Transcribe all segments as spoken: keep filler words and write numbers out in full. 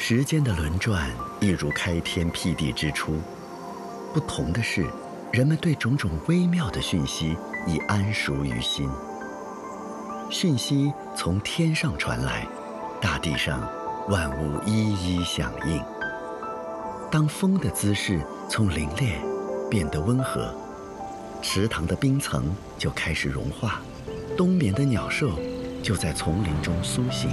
时间的轮转一如开天辟地之初，不同的是，人们对种种微妙的讯息已谙熟于心。讯息从天上传来，大地上万物一一响应。当风的姿势从凛冽变得温和，池塘的冰层就开始融化，冬眠的鸟兽就在丛林中苏醒。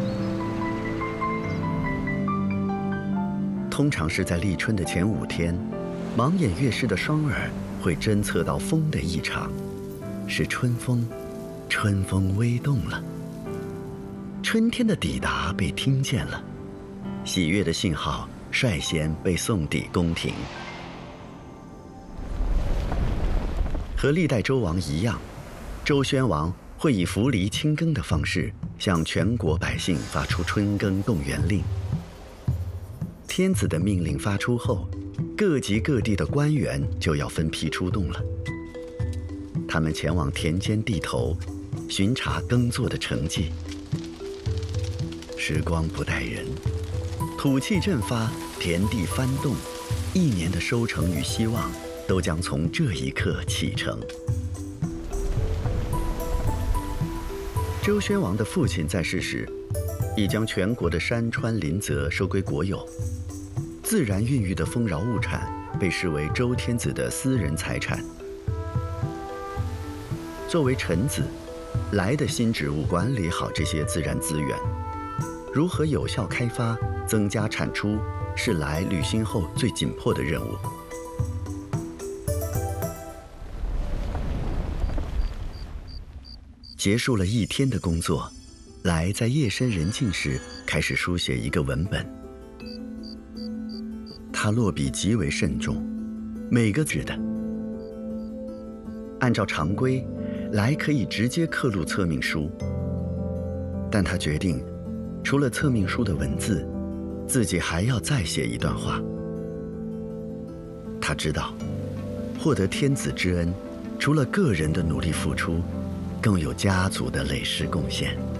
通常是在立春的前五天，盲眼乐师的双耳会侦测到风的异常，是春风，春风微动了，春天的抵达被听见了，喜悦的信号率先被送抵宫廷。和历代周王一样，周宣王会以扶犁清耕的方式向全国百姓发出春耕动员令。天子的命令发出后，各级各地的官员就要分批出动了。他们前往田间地头，巡查耕作的成绩。时光不待人，土气振发，田地翻动，一年的收成与希望都将从这一刻启程。周宣王的父亲在世时，已将全国的山川林泽收归国有，自然孕育的丰饶物产被视为周天子的私人财产。作为臣子，来的新职务管理好这些自然资源，如何有效开发、增加产出，是来履新后最紧迫的任务。结束了一天的工作，来在夜深人静时开始书写一个文本。他落笔极为慎重，每个字的。按照常规，来可以直接刻录册命书，但他决定，除了册命书的文字，自己还要再写一段话。他知道，获得天子之恩，除了个人的努力付出，更有家族的累世贡献。